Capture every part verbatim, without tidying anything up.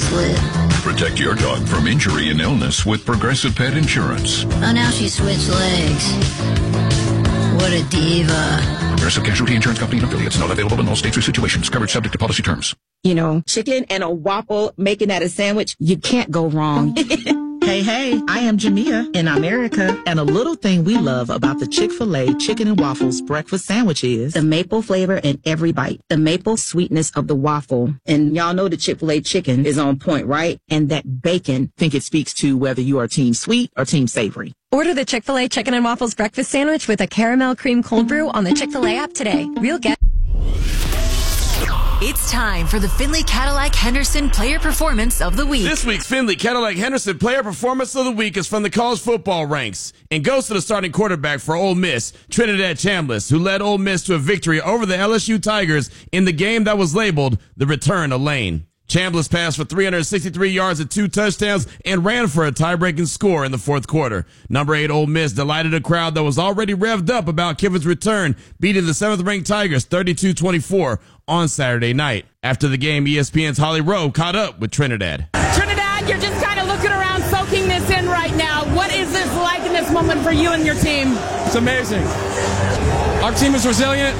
split. Protect your dog from injury and illness with Progressive Pet Insurance. Oh, now she switched legs. What a diva. Progressive Casualty Insurance Company and affiliates. Not available in all states or situations. Coverage subject to policy terms. You know, chicken and a waffle, making that a sandwich, you can't go wrong. Hey, hey, I am Jamia in America, and a little thing we love about the Chick-fil-A Chicken and Waffles breakfast sandwich is the maple flavor in every bite, the maple sweetness of the waffle. And y'all know the Chick-fil-A chicken is on point, right? And that bacon. Think it speaks to whether you are team sweet or team savory. Order the Chick-fil-A Chicken and Waffles breakfast sandwich with a caramel cream cold brew on the Chick-fil-A app today. Real get. It's time for the Findlay Cadillac Henderson Player Performance of the Week. This week's Findlay Cadillac Henderson Player Performance of the Week is from the college football ranks and goes to the starting quarterback for Ole Miss, Trinidad Chambliss, who led Ole Miss to a victory over the L S U Tigers in the game that was labeled the Return of Lane. Chambliss passed for three hundred sixty-three yards and two touchdowns and ran for a tie-breaking score in the fourth quarter. Number eight Ole Miss delighted a crowd that was already revved up about Kiffin's return, beating the seventh-ranked Tigers thirty-two twenty-four on Saturday night. After the game, E S P N's Holly Rowe caught up with Trinidad. Trinidad, you're just kind of looking around, soaking this in right now. What is this like in this moment for you and your team? It's amazing. Our team is resilient,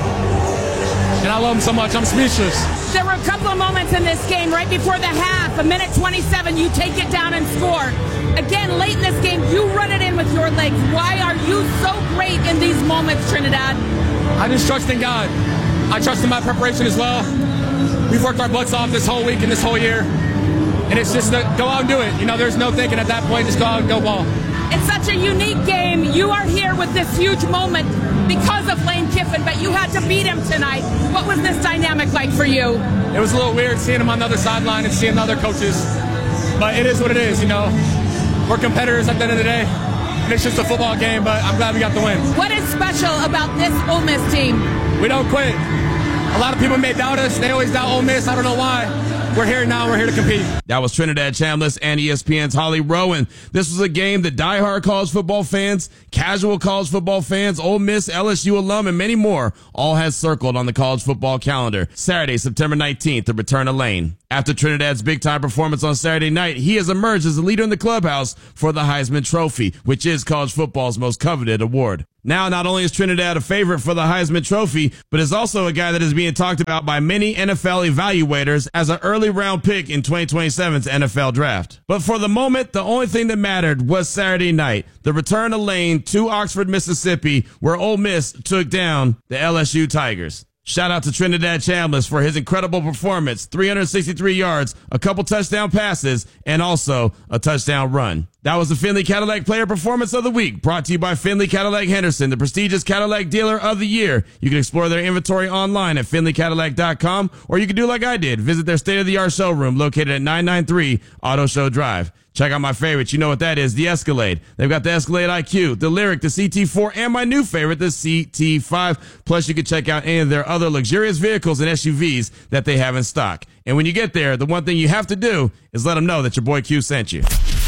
and I love them so much. I'm speechless. There were a couple of moments in this game right before the half, a minute twenty-seven, you take it down and score. Again, late in this game, you run it in with your legs. Why are you so great in these moments, Trinidad? I just trust in God. I trust in my preparation as well. We've worked our butts off this whole week and this whole year, and it's just to go out and do it. You know, there's no thinking at that point. Just go out and go ball. It's such a unique game. You are here with this huge moment because of Lane Kiffin, but you had to beat him tonight. What was this dynamic like for you? It was a little weird seeing him on the other sideline and seeing the other coaches, but it is what it is, you know. We're competitors at the end of the day, and it's just a football game, but I'm glad we got the win. What is special about this Ole Miss team? We don't quit. A lot of people may doubt us. They always doubt Ole Miss. I don't know why. We're here now. We're here to compete. That was Trinidad Chambliss and E S P N's Holly Rowe. This was a game that diehard college football fans, casual college football fans, Ole Miss, L S U alum, and many more all had circled on the college football calendar. Saturday, September nineteenth, the Return of Lane. After Trinidad's big-time performance on Saturday night, he has emerged as a leader in the clubhouse for the Heisman Trophy, which is college football's most coveted award. Now, not only is Trinidad a favorite for the Heisman Trophy, but is also a guy that is being talked about by many N F L evaluators as an early round pick in twenty twenty-seven's N F L draft. But for the moment, the only thing that mattered was Saturday night, the return of Lane to Oxford, Mississippi, where Ole Miss took down the L S U Tigers. Shout out to Trinidad Chambliss for his incredible performance, three hundred sixty-three yards, a couple touchdown passes, and also a touchdown run. That was the Findlay Cadillac Player Performance of the Week, brought to you by Findlay Cadillac Henderson, the prestigious Cadillac dealer of the year. You can explore their inventory online at findlay cadillac dot com, or you can do like I did, visit their state-of-the-art showroom located at nine ninety-three Auto Show Drive. Check out my favorites. You know what that is, the Escalade. They've got the Escalade I Q, the Lyric, the C T four, and my new favorite, the C T five. Plus, you can check out any of their other luxurious vehicles and S U Vs that they have in stock. And when you get there, the one thing you have to do is let them know that your boy Q sent you.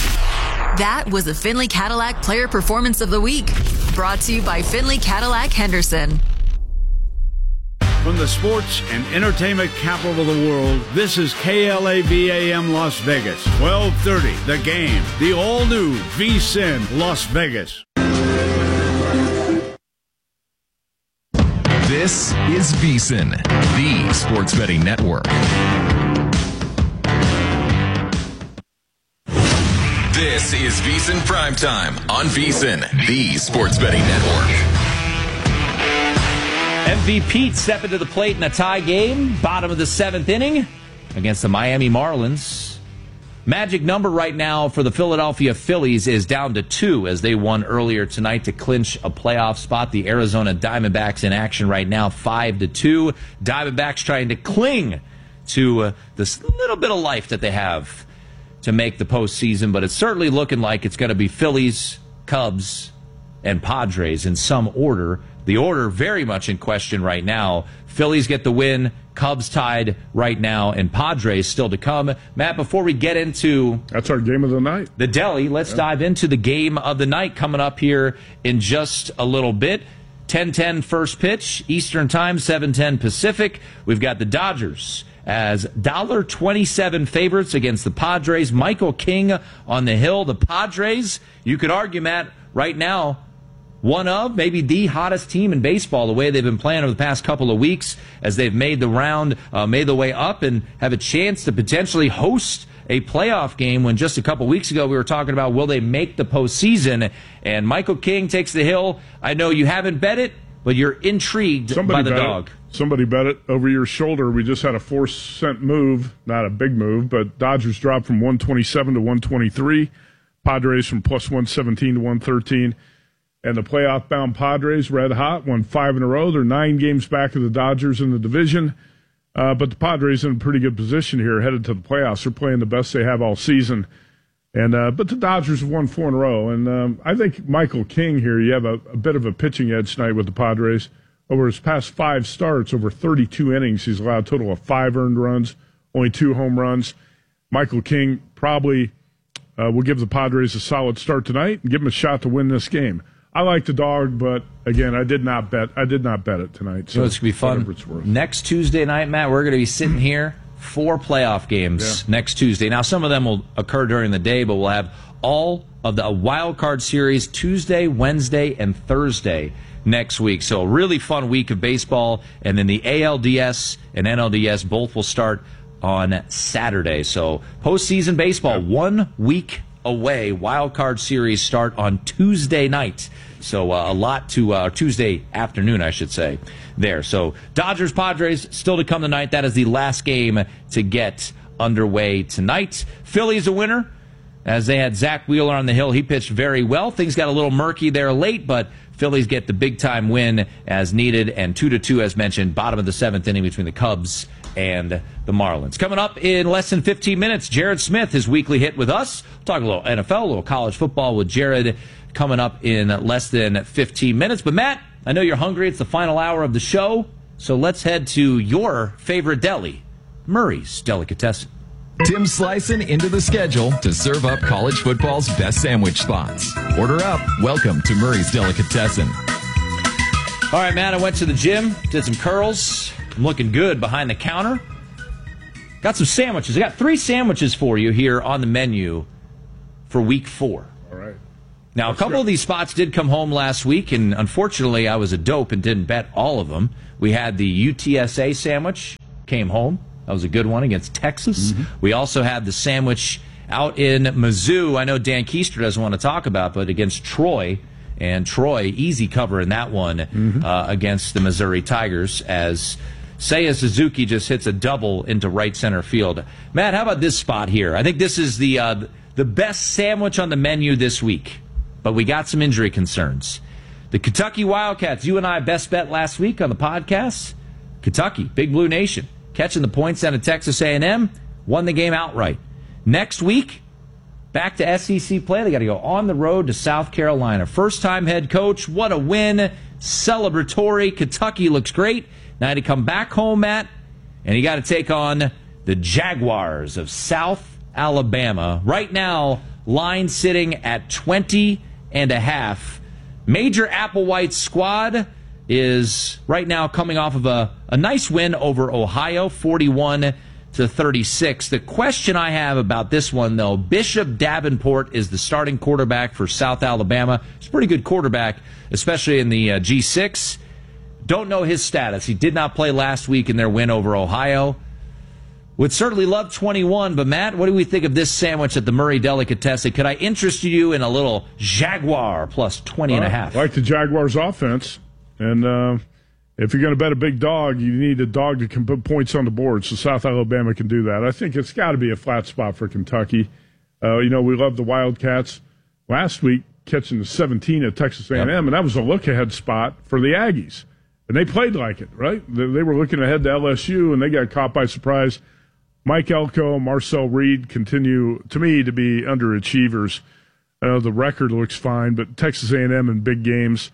That was the Findlay Cadillac Player Performance of the Week, brought to you by Findlay Cadillac Henderson. From the sports and entertainment capital of the world, this is K L A V A M Las Vegas, twelve thirty, The Game, the all-new V S I N Las Vegas. This is V S I N, the sports betting network. This is V S I N Primetime on V S I N, the sports betting network. M V P step into the plate in a tie game, bottom of the seventh inning against the Miami Marlins. Magic number right now for the Philadelphia Phillies is down to two as they won earlier tonight to clinch a playoff spot. The Arizona Diamondbacks in action right now, five to two. Diamondbacks trying to cling to uh, this little bit of life that they have to make the postseason, but it's certainly looking like it's going to be Phillies, Cubs, and Padres in some order. The order very much in question right now. Phillies get the win, Cubs tied right now, and Padres still to come. Matt, before we get into... That's our game of the night. The deli, let's yeah. dive into the game of the night coming up here in just a little bit. ten ten first pitch, Eastern Time, seven ten Pacific. We've got the Dodgers as one dollar twenty-seven favorites against the Padres. Michael King on the hill. The Padres, you could argue, Matt, right now, one of, maybe the hottest team in baseball, the way they've been playing over the past couple of weeks as they've made the round, uh, made the way up, and have a chance to potentially host a playoff game when just a couple weeks ago we were talking about will they make the postseason, and Michael King takes the hill. I know you haven't bet it, but you're intrigued Somebody by the bet dog. It. Somebody bet it over your shoulder. We just had a four cent move, not a big move, but Dodgers dropped from one twenty-seven to one twenty-three. Padres from plus one seventeen to one thirteen. And the playoff-bound Padres, red hot, won five in a row. They're nine games back of the Dodgers in the division. Uh, but the Padres in a pretty good position here, headed to the playoffs. They're playing the best they have all season. And uh, but the Dodgers have won four in a row. And um, I think Michael King here, you have a, a bit of a pitching edge tonight with the Padres. Over his past five starts, over thirty-two innings, he's allowed a total of five earned runs, only two home runs. Michael King probably uh, will give the Padres a solid start tonight and give them a shot to win this game. I like the dog, but again, I did not bet. I did not bet it tonight. So you know, it's going to be fun. Next Tuesday night, Matt, we're going to be sitting here, four playoff games yeah. next Tuesday. Now, some of them will occur during the day, but we'll have all of the wild card series Tuesday, Wednesday, and Thursday next week. So a really fun week of baseball, and then the A L D S and N L D S both will start on Saturday. So postseason baseball, yeah. one week away. Wild card series start on Tuesday night. So uh, a lot to uh, Tuesday afternoon, I should say, there. So Dodgers, Padres still to come tonight. That is the last game to get underway tonight. Phillies a winner as they had Zach Wheeler on the hill. He pitched very well. Things got a little murky there late, but Phillies get the big-time win as needed. And two to two, as mentioned, bottom of the seventh inning between the Cubs and the Marlins. Coming up in less than fifteen minutes, Jared Smith, his weekly hit with us. We'll talk a little N F L, a little college football with Jared coming up in less than fifteen minutes. But, Matt, I know you're hungry. It's the final hour of the show. So let's head to your favorite deli, Murray's Delicatessen. Tim Slicin into the schedule to serve up college football's best sandwich spots. Order up. Welcome to Murray's Delicatessen. All right, Matt, I went to the gym, did some curls. I'm looking good behind the counter. Got some sandwiches. I got three sandwiches for you here on the menu for week four. All right. Now, That's a couple good. of these spots did come home last week, and unfortunately, I was a dope and didn't bet all of them. We had the U T S A sandwich, came home. That was a good one against Texas. Mm-hmm. We also had the sandwich out in Mizzou. I know Dan Keister doesn't want to talk about, but against Troy. And Troy, easy cover in that one mm-hmm. uh, against the Missouri Tigers as Seiya Suzuki just hits a double into right center field. Matt, how about this spot here? I think this is the uh, the best sandwich on the menu this week, but we got some injury concerns. The Kentucky Wildcats, you and I best bet last week on the podcast. Kentucky, Big Blue Nation, catching the points out of Texas A and M, won the game outright. Next week, back to S E C play. They got to go on the road to South Carolina. First-time head coach. What a win. Celebratory. Kentucky looks great. Now to come back home, Matt, and you got to take on the Jaguars of South Alabama. Right now, line sitting at twenty and a half. Major Applewhite squad is right now coming off of a, a nice win over Ohio, forty-one to thirty-six. The question I have about this one, though, Bishop Davenport is the starting quarterback for South Alabama. He's a pretty good quarterback, especially in the uh, G six. Don't know his status. He did not play last week in their win over Ohio. Would certainly love twenty-one, but Matt, what do we think of this sandwich at the Murray Delicatessen? Could I interest you in a little Jaguar plus twenty and a half? I like the Jaguars' offense, and uh, if you're going to bet a big dog, you need a dog that can put points on the board, so South Alabama can do that. I think it's got to be a flat spot for Kentucky. Uh, you know, we love the Wildcats. Last week, catching the seventeen at Texas A and M, yep. and that was a look-ahead spot for the Aggies. And they played like it, right? They, they were looking ahead to L S U, and they got caught by surprise. Mike Elko, Marcel Reed continue, to me, to be underachievers. Uh, the record looks fine, but Texas A and M in big games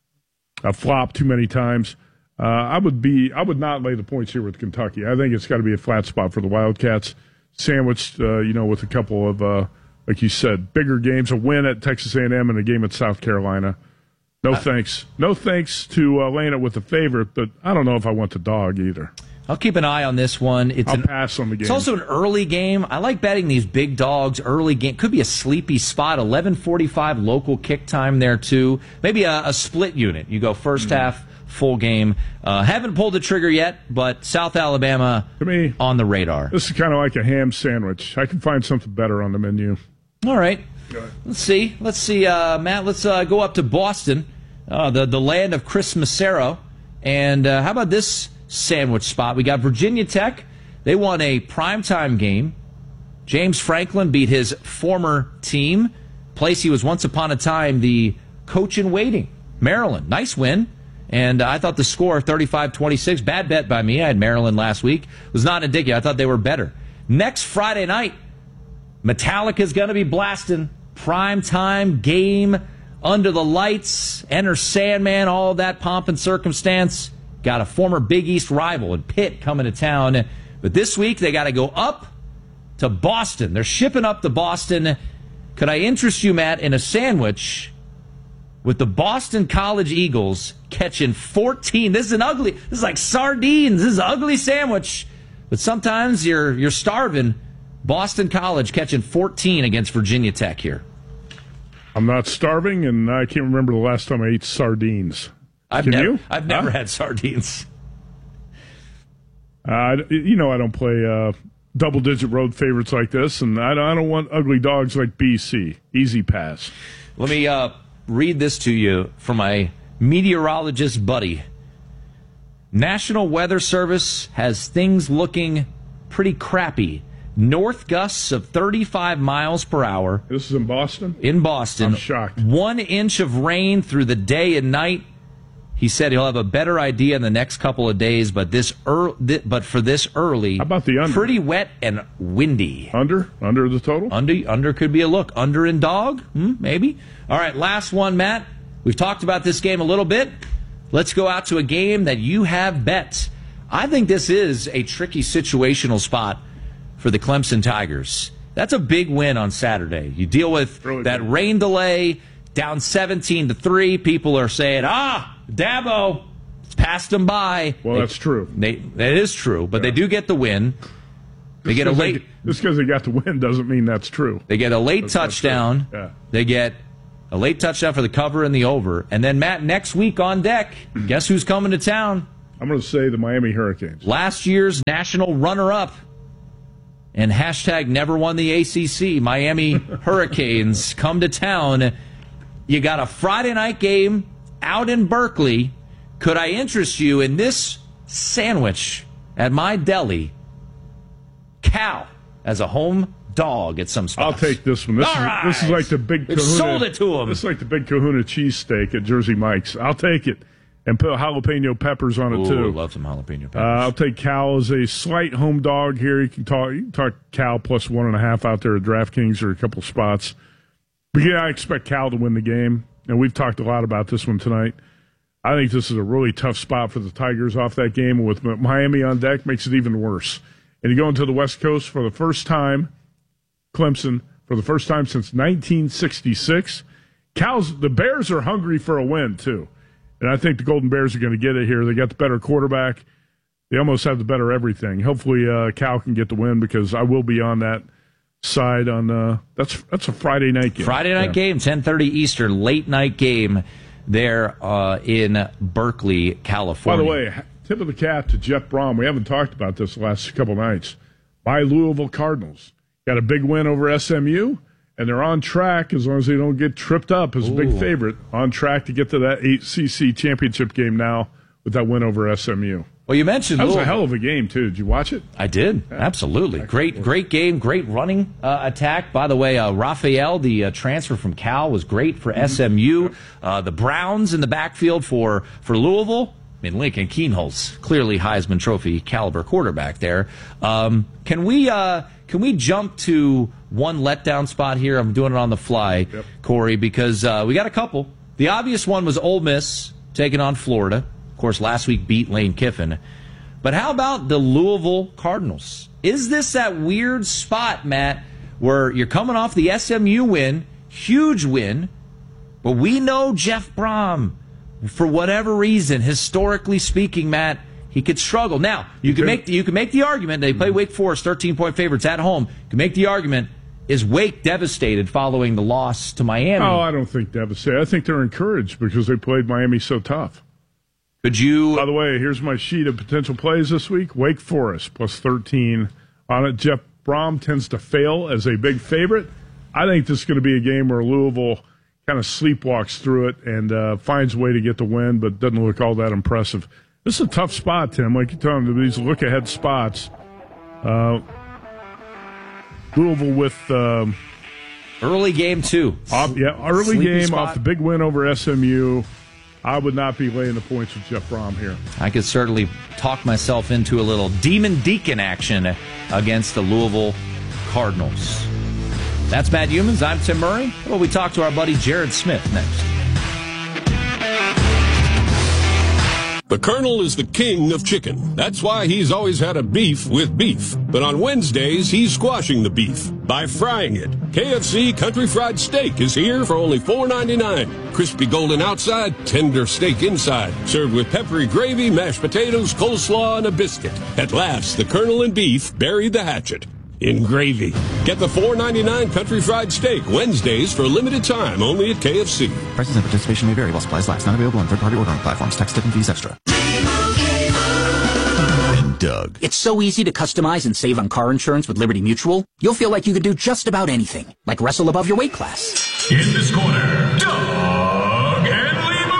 have flopped too many times. Uh, I would be, I would not lay the points here with Kentucky. I think it's got to be a flat spot for the Wildcats, sandwiched, uh, you know, with a couple of, uh, like you said, bigger games. A win at Texas A and M and a game at South Carolina. No thanks. No thanks to uh, laying it with the favorite, but I don't know if I want the dog either. I'll keep an eye on this one. It's I'll an, pass on the game. It's also an early game. I like betting these big dogs early game. Could be a sleepy spot. eleven forty-five local kick time there, too. Maybe a, a split unit. You go first mm-hmm. half, full game. Uh, haven't pulled the trigger yet, but South Alabama to me, on the radar. This is kind of like a ham sandwich. I can find something better on the menu. All right. Let's see. Let's see, uh, Matt. Let's uh, go up to Boston, uh, the, the land of Chris Macero. And uh, how about this sandwich spot? We got Virginia Tech. They won a primetime game. James Franklin beat his former team, place he was once upon a time the coach in waiting, Maryland. Nice win. And uh, I thought the score, thirty-five twenty-six, bad bet by me. I had Maryland last week. Was not indicative. I thought they were better. Next Friday night, Metallica's going to be blasting. Primetime game. Under the lights, Enter Sandman, all that pomp and circumstance. Got a former Big East rival in Pitt coming to town. But this week, they got to go up to Boston. They're shipping up to Boston. Could I interest you, Matt, in a sandwich with the Boston College Eagles catching fourteen? This is an ugly, this is like sardines. This is an ugly sandwich. But sometimes you're you're starving. Boston College catching fourteen against Virginia Tech here. I'm not starving, and I can't remember the last time I ate sardines. I've Can never, you? I've never huh? had sardines. Uh, you know I don't play uh, double-digit road favorites like this, and I don't, I don't want ugly dogs like B C. Easy pass. Let me uh, read this to you from my meteorologist buddy. National Weather Service has things looking pretty crappy. North gusts of thirty-five miles per hour. This is in Boston? In Boston. I'm shocked. One inch of rain through the day and night. He said he'll have a better idea in the next couple of days, but this early, but for this early, how about the under? Pretty wet and windy. Under? Under the total? Under, under could be a look. Under in dog? Hmm, maybe. All right, last one, Matt. We've talked about this game a little bit. Let's go out to a game that you have bet. I think this is a tricky situational spot for the Clemson Tigers. That's a big win on Saturday. You deal with really that big rain delay, down seventeen to three. People are saying, ah, Dabo, it's passed them by. Well, they, that's true. They, that is true, but yeah. They do get the win. They just get a late. They, just because they got the win doesn't mean that's true. They get a late that's touchdown. Yeah. They get a late touchdown for the cover and the over. And then, Matt, next week on deck, guess who's coming to town? I'm going to say the Miami Hurricanes. Last year's national runner-up. And hashtag never won the A C C. Miami Hurricanes come to town. You got a Friday night game out in Berkeley. Could I interest you in this sandwich at my deli? Cal as a home dog at some spots. I'll take this one. This, is, right. this is like the big They've kahuna. sold it to him. This is like the big kahuna cheesesteak at Jersey Mike's. I'll take it. And put jalapeno peppers on it, Ooh, too. Love some jalapeno peppers. Uh, I'll take Cal as a slight home dog here. You can talk, you can talk Cal plus one and a half out there at DraftKings or a couple spots. But yeah, I expect Cal to win the game. And we've talked a lot about this one tonight. I think this is a really tough spot for the Tigers off that game. And with Miami on deck, makes it even worse. And you go into the West Coast for the first time, Clemson, for the first time since nineteen sixty-six. Cal's, the Bears are hungry for a win, too. And I think the Golden Bears are going to get it here. They got the better quarterback. They almost have the better everything. Hopefully, uh, Cal can get the win because I will be on that side on uh, that's that's a Friday night game. Friday night yeah. game, ten thirty Eastern, late night game there uh, in Berkeley, California. By the way, tip of the cap to Jeff Brom. We haven't talked about this the last couple nights. My Louisville Cardinals got a big win over S M U. And they're on track, as long as they don't get tripped up, as a big favorite, on track to get to that A C C championship game now with that win over S M U. Well, you mentioned that was Louisville. a hell of a game, too. Did you watch it? I did. Yeah. Absolutely. Great great game, great running uh, attack. By the way, uh, Raphael, the uh, transfer from Cal, was great for mm-hmm. S M U. Uh, the Browns in the backfield for, for Louisville. I mean, Lincoln Keenholz, clearly Heisman Trophy caliber quarterback there. Um, can we uh, can we jump to one letdown spot here? I'm doing it on the fly, yep. Corey, because uh, we got a couple. The obvious one was Ole Miss taking on Florida. Of course, last week beat Lane Kiffin. But how about the Louisville Cardinals? Is this that weird spot, Matt, where you're coming off the S M U win, huge win, but we know Jeff Brom, for whatever reason, historically speaking, Matt, he could struggle. Now, you can make the, you can make the argument, they play Wake Forest, thirteen-point favorites at home. You can make the argument, is Wake devastated following the loss to Miami? Oh, I don't think devastated. I think they're encouraged because they played Miami so tough. Could you... By the way, here's my sheet of potential plays this week. Wake Forest, plus thirteen on it. Jeff Brom tends to fail as a big favorite. I think this is going to be a game where Louisville kind of sleepwalks through it and uh, finds a way to get the win, but doesn't look all that impressive. This is a tough spot, Tim. Like you're telling me, these look-ahead spots. Uh, Louisville with... Um, early game, too. Off, yeah, early Sleepy game spot. off the big win over S M U. I would not be laying the points with Jeff Brom here. I could certainly talk myself into a little Demon Deacon action against the Louisville Cardinals. That's Matt Humans. I'm Tim Murray. Well, we talk to our buddy Jared Smith next. The Colonel is the king of chicken. That's why he's always had a beef with beef. But on Wednesdays, he's squashing the beef by frying it. K F C Country Fried Steak is here for only four ninety-nine. Crispy golden outside, tender steak inside. Served with peppery gravy, mashed potatoes, coleslaw, and a biscuit. At last, the Colonel and beef buried the hatchet in gravy. Get the four ninety-nine Country Fried Steak Wednesdays for a limited time only at K F C. Prices and participation may vary while supplies last. Not available on third-party ordering platforms. Tax, tip, and fees extra. And Doug. It's so easy to customize and save on car insurance with Liberty Mutual. You'll feel like you could do just about anything, like wrestle above your weight class. In this corner, Doug and Lemu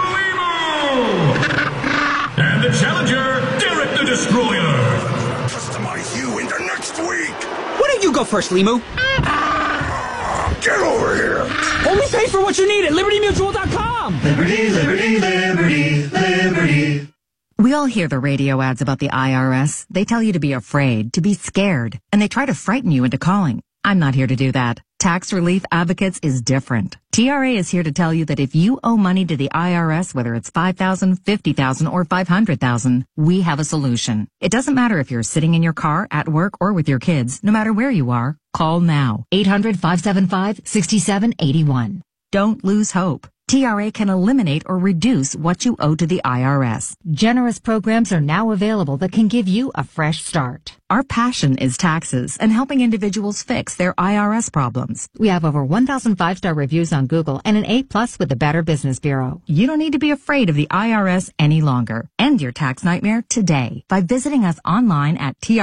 Lemu. And the challenger, Derek the Destroyer. Customize you into next week. Why don't you go first, Limu? Get over here. Only pay for what you need at Liberty Mutual dot com. Liberty, Liberty, Liberty, Liberty. We all hear the radio ads about the I R S. They tell you to be afraid, to be scared, and they try to frighten you into calling. I'm not here to do that. Tax Relief Advocates is different. T R A is here to tell you that if you owe money to the I R S, whether it's five thousand dollars, fifty thousand dollars, or five hundred thousand dollars, we have a solution. It doesn't matter if you're sitting in your car, at work, or with your kids. No matter where you are, call now. eight hundred, five seven five, six seven eight one. Don't lose hope. T R A can eliminate or reduce what you owe to the I R S. Generous programs are now available that can give you a fresh start. Our passion is taxes and helping individuals fix their I R S problems. We have over one thousand five-star reviews on Google and an A plus with the Better Business Bureau. You don't need to be afraid of the I R S any longer. End your tax nightmare today by visiting us online at T R A.